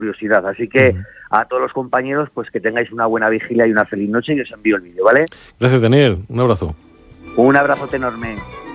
curiosidad. Así que a todos los compañeros, pues que tengáis una buena vigilia y una feliz noche, y os envío el vídeo, ¿vale? Gracias, Daniel. Un abrazo. Un abrazote enorme.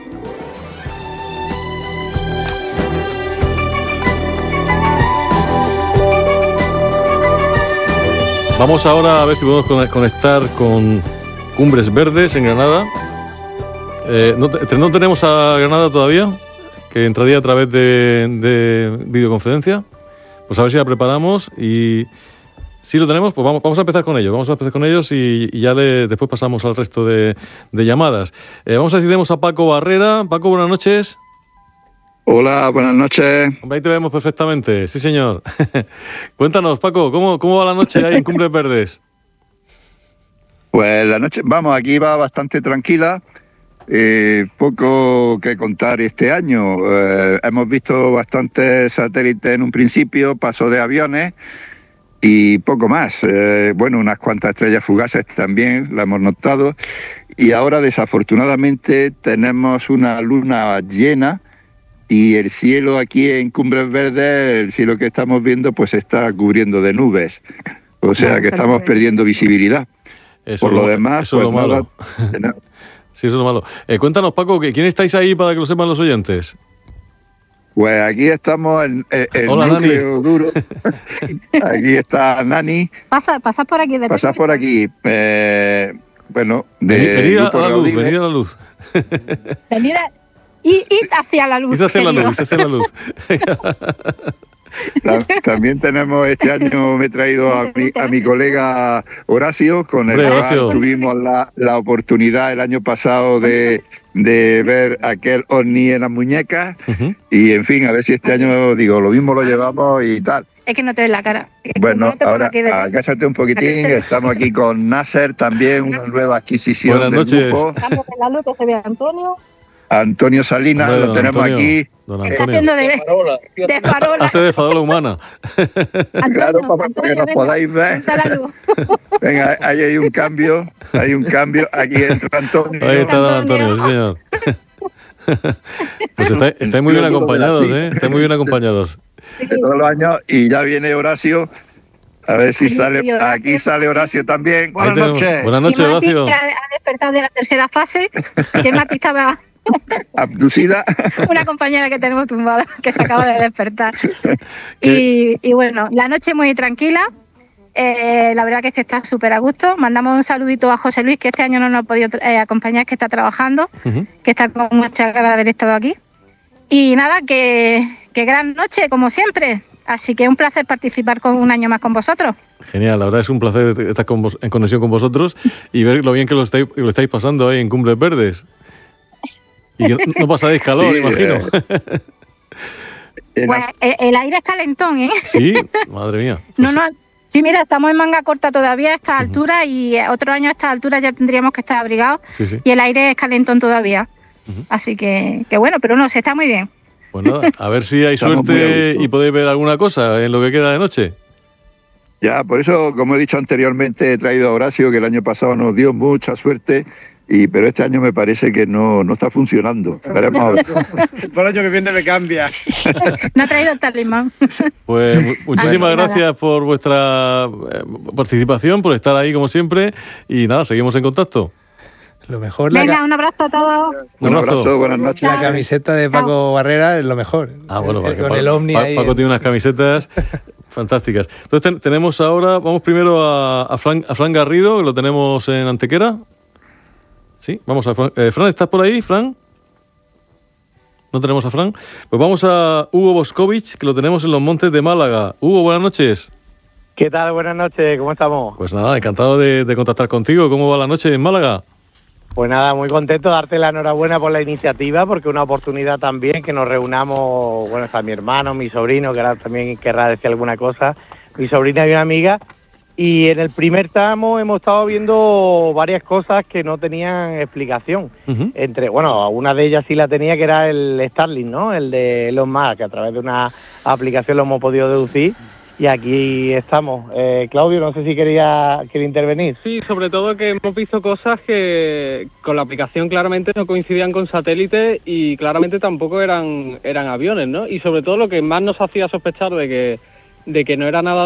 Vamos ahora a ver si podemos conectar con Cumbres Verdes en Granada. ¿No tenemos a Granada todavía? Que entraría a través de videoconferencia. Pues a ver si la preparamos, y si lo tenemos, pues vamos a empezar con ellos. Vamos a empezar con ellos y ya después pasamos al resto de llamadas. Vamos a ver si tenemos a Paco Barrera. Paco, buenas noches. Hola, buenas noches. Hombre, ahí te vemos perfectamente, sí señor. Cuéntanos, Paco, ¿cómo va la noche ahí en Cumbres Verdes? Pues la noche, aquí va bastante tranquila. Poco que contar este año. Hemos visto bastantes satélites en un principio, paso de aviones y poco más. Unas cuantas estrellas fugaces también, la hemos notado. Y ahora, desafortunadamente, tenemos una luna llena. Y el cielo aquí en Cumbres Verdes, el cielo que estamos viendo, pues se está cubriendo de nubes. O sea que estamos perdiendo visibilidad. Por lo demás, eso es lo malo. Sí, eso es lo malo. Cuéntanos, Paco, ¿quién estáis ahí para que lo sepan los oyentes? Pues aquí estamos en el Hola, núcleo Nani. duro. Aquí está Nani. Pasad por aquí. Pasad por aquí. Venid a la luz. Venid hacia la luz. Hacia la luz. También tenemos este año, me he traído a mi colega Horacio, con el cual tuvimos la oportunidad el año pasado de ver aquel ovni en las muñecas. Y en fin, a ver si este año, lo mismo lo llevamos y tal. Es que no te ves la cara. Bueno, ahora agáchate un poquitín. Estamos aquí con Nasser también, una nueva adquisición del grupo. Estamos en la luz, que se ve Antonio. Antonio Salinas, lo tenemos aquí. Don Está Antonio. haciendo de farola. Hace de farola humana. Claro, para que nos podáis ver. Venga, ahí hay un cambio. Aquí entra Antonio. Ahí está don Antonio, sí señor. Pues estáis muy bien acompañados, ¿eh? Estáis muy bien acompañados. Todos los años, y ya viene Horacio. A ver si sale. Aquí sale Horacio también. Buenas noches, Horacio. Ha despertado de la tercera fase, que Mati estaba abducida. Una compañera que tenemos tumbada, que se acaba de despertar. Y bueno, la noche muy tranquila. La verdad que está súper a gusto. Mandamos un saludito a José Luis, que este año no nos ha podido acompañar, que está trabajando, que está con mucha ganas de haber estado aquí. Y nada, que gran noche, como siempre. Así que un placer participar un año más con vosotros. Genial, la verdad es un placer estar en conexión con vosotros y ver lo bien que lo estáis pasando ahí en Cumbres Verdes. Y que no pasáis calor, sí, imagino. Pues el aire es calentón, ¿eh? Sí, madre mía. Pues sí, mira, estamos en manga corta todavía a esta altura, y otro año a esta altura ya tendríamos que estar abrigados. Sí. Y el aire es calentón todavía. Así que bueno, pero no, se está muy bien. Pues nada, a ver si hay suerte y podéis ver alguna cosa en lo que queda de noche. Ya, por eso, como he dicho anteriormente, he traído a Horacio, que el año pasado nos dio mucha suerte. Pero este año me parece que no está funcionando. Veremos a ver. Por el año que viene me cambia. No ha traído el talismán. Pues muchísimas gracias por vuestra participación, por estar ahí como siempre. Y nada, seguimos en contacto. Lo mejor. Venga, un abrazo a todos. Un abrazo, buenas noches. La camiseta de Paco Barrera es lo mejor. Bueno, con el ovni ahí. Paco tiene unas camisetas fantásticas. Entonces tenemos ahora, vamos primero a Fran Garrido, que lo tenemos en Antequera. Sí, vamos a Fran. Fran, ¿estás por ahí, Fran? No tenemos a Fran. Pues vamos a Hugo Boscovich, que lo tenemos en los Montes de Málaga. Hugo, buenas noches. ¿Qué tal? Buenas noches, ¿cómo estamos? Pues nada, encantado de contactar contigo. ¿Cómo va la noche en Málaga? Pues nada, muy contento, darte la enhorabuena por la iniciativa, porque es una oportunidad también que nos reunamos, bueno, está mi hermano, mi sobrino, que ahora también querrá decir alguna cosa, mi sobrina y una amiga. Y en el primer tramo hemos estado viendo varias cosas que no tenían explicación. Una de ellas sí la tenía, que era el Starlink, ¿no? El de Elon Musk, que a través de una aplicación lo hemos podido deducir. Y aquí estamos. Claudio, no sé si quería intervenir. Sí, sobre todo que hemos visto cosas que con la aplicación claramente no coincidían con satélites y claramente tampoco eran aviones, ¿no? Y sobre todo lo que más nos hacía sospechar de que de que no era nada